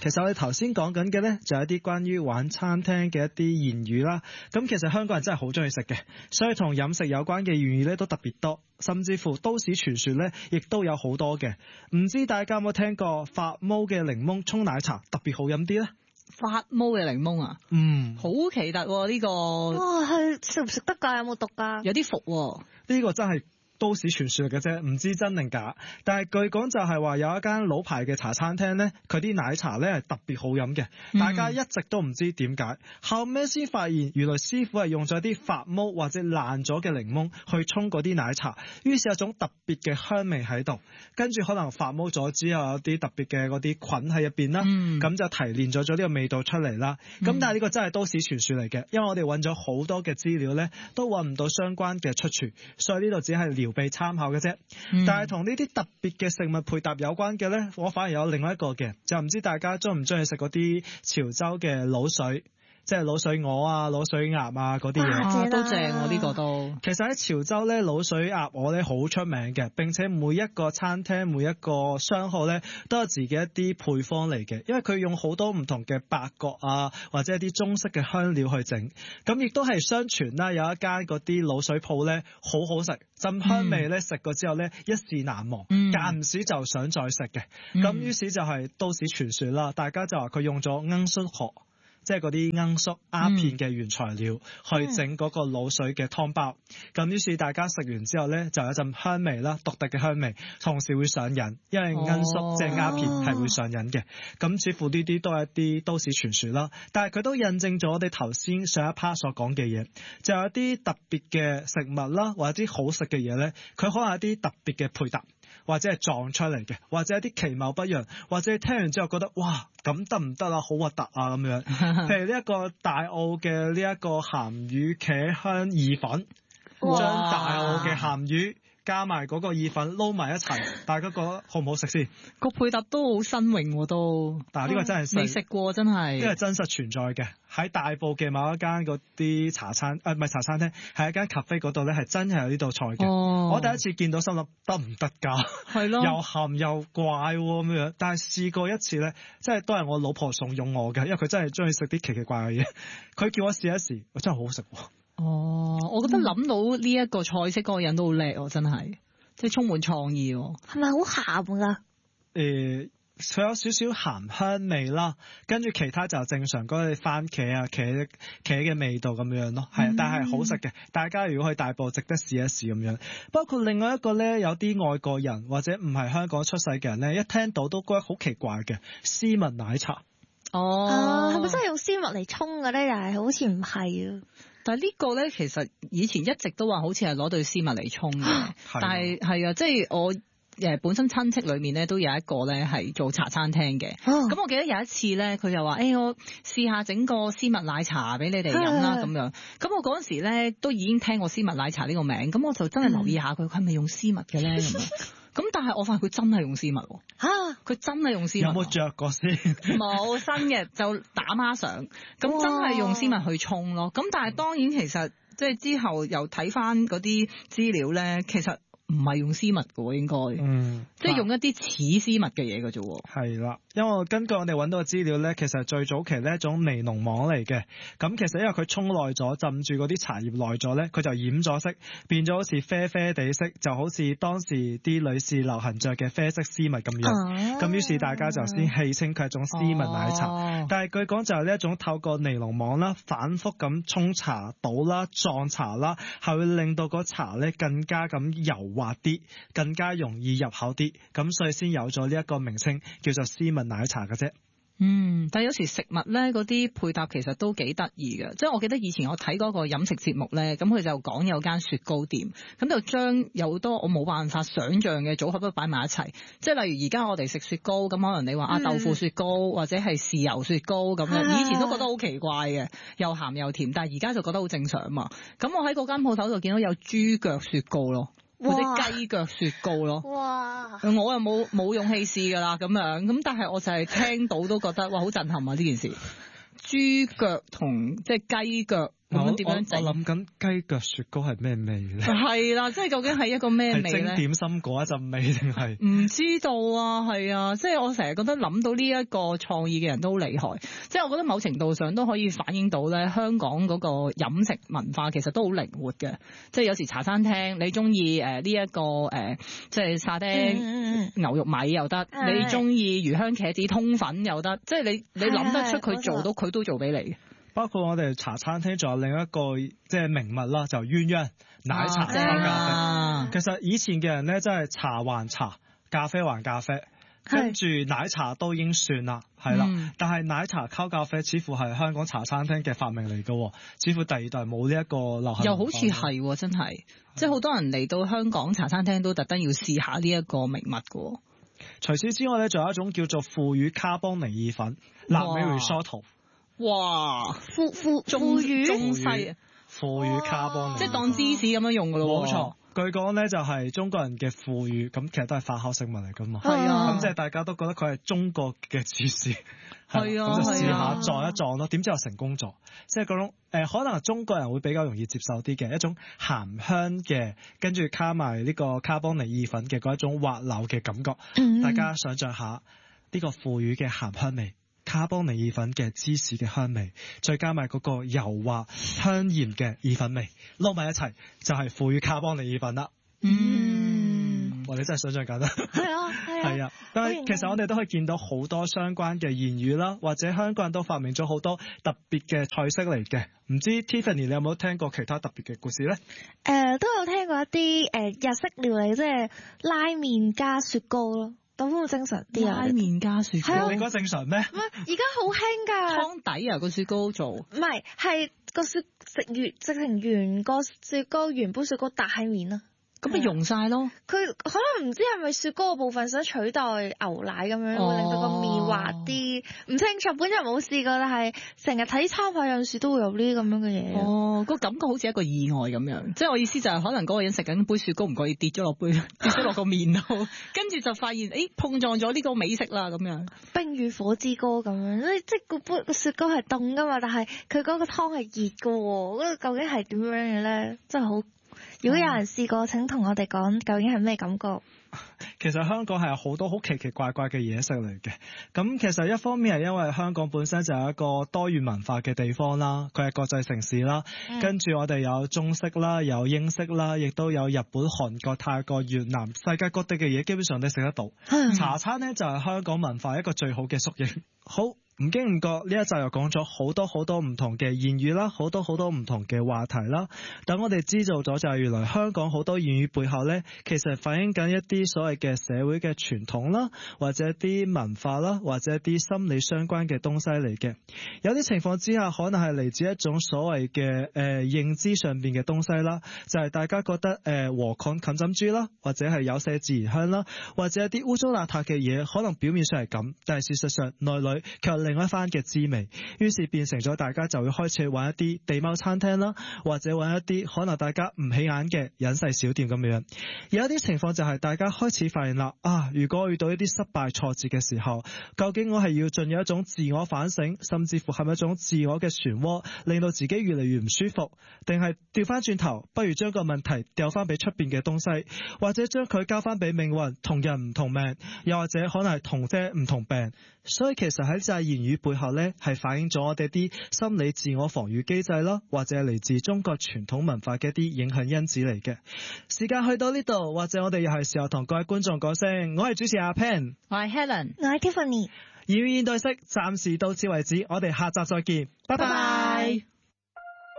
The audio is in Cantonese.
其實我哋頭先講緊嘅呢，就係一啲關於玩餐廳嘅一啲言語啦。咁其實香港人真係好中意食嘅，所以同飲食有關嘅言語呢都特別多，甚至乎都市傳說呢亦都有好多嘅。唔知大家有冇聽過發毛嘅檸檬沖奶茶特別好飲啲呢？ 發毛嘅檸檬啊，好奇特喎呢個。 哇，係食唔食得㗎？有冇毒㗎？ 有啲服喎。 呢個真係都市傳說嚟嘅啫，唔知真定假。但係據講就係話有一間老牌嘅茶餐廳呢，佢啲奶茶呢係特別好飲嘅，大家一直都唔知點解，後尾先發現原來師傅係用咗啲發毛或者爛咗嘅檸檬去沖嗰啲奶茶，於是有種特別嘅香味喺度，跟住可能發毛咗之後有啲特別嘅嗰啲菌喺入邊啦，咁就提煉咗呢個味道出嚟啦。咁但係呢個真係都市傳說嚟嘅，因為我哋揾咗好多嘅資料呢，都揾唔到相關嘅出處，所以呢度只係撩鼻參考嘅啫。但係同呢啲特別嘅食物配搭有關嘅呢，我反而有另外一個嘅，就唔知大家中唔中意食嗰啲潮州嘅滷水，即係滷水鵝啊、滷水鴨啊嗰啲嘢， 都正喎呢個都。 其實喺潮州咧，滷水鴨鵝咧好出名嘅，並且每一個餐廳、每一個商號咧都有自己一啲配方嚟嘅，因為佢用好多唔同嘅八角啊，或者一啲中式嘅香料去整。咁亦都係相傳啦，有一間嗰啲滷水鋪咧好好食，浸香味咧食過之後咧一試難忘，間唔時就想再食嘅。咁於是就係都市傳說啦，大家就話佢用咗罌粟殼，即係嗰啲罌粟鴉片嘅原材料去整嗰個滷水嘅湯包，咁於是大家食完之後呢，就有一陣香味啦，獨特嘅香味，同時會上癮，因為罌粟即係鴉片係會上癮嘅。咁似乎呢啲都係一啲都市傳說啦，但係佢都印證咗我哋頭先上一 part 所講嘅嘢，就有一啲特別嘅食物啦，或者啲好食嘅嘢呢，佢可能有啲特別嘅配搭，或者係撞出嚟嘅，或者一啲其貌不揚，或者聽完之後覺得哇咁得唔得啊，好核突啊咁樣。譬如呢一個大澳嘅呢一個鹹魚茄香意粉，將大澳嘅鹹魚加埋嗰個意粉撈埋一齊，大家覺得好唔好食先？ 個配搭都好新穎喎都。 但係呢個真係未食過，真係。 呢個真實存在嘅，喺大埔嘅某一間嗰啲茶餐，唔係茶餐廳，係一間 cafe 嗰度咧，係真係有呢道菜嘅。我第一次見到心諗得唔得㗎？係咯，又鹹又怪喎咁樣。但係試過一次咧，即係都係我老婆慫恿我嘅，因為佢真係中意食啲奇奇怪嘅嘢。佢叫我試一試，真係好好食喎。 我覺得諗到呢一個菜式嗰個人都好叻喎，真係，即係充滿創意喎。 係咪好鹹㗎？ 佢有少少鹹香味啦，跟住其他就正常嗰啲番茄啊、茄嘅味道咁樣咯，係，但係好食嘅。大家如果去大埔，值得試一試咁樣。包括另外一個咧，有啲外國人或者唔係香港出世嘅人咧，一聽到都覺得好奇怪嘅絲襪奶茶。 係咪真係用絲襪嚟沖嘅咧？又係好似唔係啊。 但係呢個咧，其實以前一直都話好似係攞對絲襪嚟沖嘅，但係係啊，即係我本身親戚裏面咧都有一個咧係做茶餐廳嘅。咁我記得有一次咧，佢就話：我試下整個絲襪奶茶俾你哋飲啦咁樣。咁我嗰陣時咧都已經聽過絲襪奶茶呢個名，咁我就真係留意下佢係咪用絲襪嘅咧咁樣。咁但係我發現佢真係用絲襪喎。佢真係用絲襪。有冇着過先？ 冇，新嘅就打孖上，咁真係用絲襪去沖咯。咁但係當然其實即係之後又睇翻嗰啲資料咧，其實唔係用絲襪嘅喎，應該，即係用一啲似絲襪嘅嘢嘅啫喎。 係啦，因為根據我哋揾到嘅資料咧，其實最早期呢一種尼龍網嚟嘅。咁其實因為佢沖耐咗，浸住嗰啲茶葉耐咗咧，佢就染咗色，變咗好似啡啡地色，就好似當時啲女士流行着嘅啡色絲襪咁樣。咁於是大家就先戲稱佢係一種絲襪奶茶。但係據講就係呢一種透過尼龍網啦，反覆咁沖茶倒啦、撞茶啦，係會令到個茶咧更加咁柔滑啲，更加容易入口啲，咁所以先有咗呢一個名稱叫做絲襪奶茶嘅啫。 但係有時食物咧嗰啲配搭其實都幾得意嘅，即係我記得以前我睇嗰個飲食節目咧，咁佢就講有間雪糕店，咁就將有好多我冇辦法想像嘅組合都擺埋一齊，即係例如而家我哋食雪糕，咁可能你話豆腐雪糕或者係豉油雪糕咁樣，以前都覺得好奇怪嘅，又鹹又甜，但係而家就覺得好正常嘛。咁我喺嗰間鋪頭度見到有豬腳雪糕咯。或者雞腳雪糕咯，哇！我又冇勇氣試㗎啦，咁樣咁，但係我就係聽到都覺得哇好震撼啊！呢件事，豬腳同即係雞腳咁樣點樣整？ 我諗緊雞腳雪糕係咩味咧？ 係啦，即係究竟係一個咩味咧？ 係蒸點心嗰一陣味定係？ 唔知道啊，係啊，即係我成日覺得諗到呢一個創意嘅人都好厲害，即係我覺得某程度上都可以反映到咧香港嗰個飲食文化其實都好靈活嘅，即係有時茶餐廳你中意呢一個即係沙爹牛肉米又得，你中意魚香茄子通粉又得，即係你諗得出佢做到，佢都做俾你。包括我哋茶餐廳仲有另一個即係名物啦，就鴛鴦奶茶溝咖啡。其實以前嘅人咧，真係茶還茶，咖啡還咖啡，跟住奶茶都已經算啦，係啦。但係奶茶溝咖啡似乎係香港茶餐廳嘅發明嚟嘅，似乎第二代冇呢一個流行。又好似係真係，即係好多人嚟到香港茶餐廳都特登要試下呢一個名物嘅。除此之外咧，仲有一種叫做腐乳卡邦尼意粉，南美 risotto。哇！腐乳中西啊！腐乳卡邦尼，即係當芝士咁樣用噶咯。冇錯，據講咧就係中國人嘅腐乳，咁其實都係發酵食物嚟噶嘛。係啊，咁即係大家都覺得佢係中國嘅芝士。係啊，咁就試下撞一撞咯。點知又成功咗，即係嗰種可能中國人會比較容易接受啲嘅一種鹹香嘅，跟住加埋呢個卡邦尼意粉嘅嗰一種滑溜嘅感覺。大家想像下呢個腐乳嘅鹹香味。卡邦尼意粉嘅芝士嘅香味，再加埋嗰個柔滑香鹽嘅意粉味，撈埋一齊就係腐乳卡邦尼意粉啦。哇！你真係想像緊啦。係啊。但係其實我哋都可以見到好多相關嘅言語啦，或者香港人都發明咗好多特別嘅菜式嚟嘅。唔知 Tiffany 你有冇聽過其他特別嘅故事咧？都有聽過一啲日式料理，即係拉麵加雪糕咯。咁會正常啲啊！拉麵加雪糕，你覺得正常咩？唔係，而家好興㗎。湯底啊，個雪糕做？唔係，係個直情原個雪糕，原杯雪糕大麵啊！咁咪溶晒咯。佢可能唔知係咪雪糕嘅部分想取代牛奶咁樣，會令到個麵滑啲。唔清楚，本人冇試過，但係成日睇餐牌有陣時都會有呢啲咁樣嘅嘢。哦，個感覺好似一個意外咁樣。即係我意思就係可能嗰個人食緊杯雪糕，唔覺意跌咗落個麵度，跟住就發現碰撞咗呢個美食啦咁樣。冰與火之歌咁樣，即係個雪糕係凍㗎嘛，但係佢嗰個湯係熱㗎喎。嗰個究竟係點樣嘅咧？真係好〜如果有人試過，請同我哋講究竟係咩感覺？其實香港係有好多好奇奇怪怪嘅嘢食嚟嘅。咁其實一方面係因為香港本身就係一個多元文化嘅地方啦，佢係國際城市啦。跟住我哋有中式啦，有英式啦，亦都有日本、韓國、泰國、越南，世界各地嘅嘢基本上都食得到。茶餐呢就係香港文化一個最好嘅縮影。好。唔經唔覺呢一集又講咗好多唔同嘅言語啦，好多唔同嘅話題啦。等我哋知道咗就係原來香港好多言語背後呢，其實反映緊一啲所謂嘅社會嘅傳統啦，或者一啲文化啦，或者一啲心理相關嘅東西嚟嘅。有啲情況之下可能係嚟自一種所謂嘅認知上邊嘅東西啦，就係大家覺得和抗近浸豬啦，或者係有麝自然香啦，或者一啲污糟邋遢嘅嘢，可能表面上係咁，但係事實上內裏卻另一番嘅滋味，於是變成咗大家就會開始揾一啲地踎餐廳啦，或者揾一啲可能大家唔起眼嘅隱世小店咁樣。有一啲情況就係大家開始發現啦，如果遇到一啲失敗挫折嘅時候，究竟我係要進入一種自我反省，甚至乎係咪一種自我嘅漩渦，令到自己越嚟越唔舒服，定係調翻轉頭，不如將個問題掉翻俾出邊嘅東西，或者將佢交翻俾命運，同人唔同命，又或者可能係同啫唔同病。所以其實喺就言語背後呢，係反映咗我哋啲心理自我防禦機制啦，或者係嚟自中國傳統文化嘅一啲影響因子嚟嘅。時間去到呢度，或者我哋又係時候同各位觀眾講聲，我係主持阿 Pen， 我係 Helen， 我係 Tiffany。言語現代式暫時到此為止，我哋下集再見，拜拜。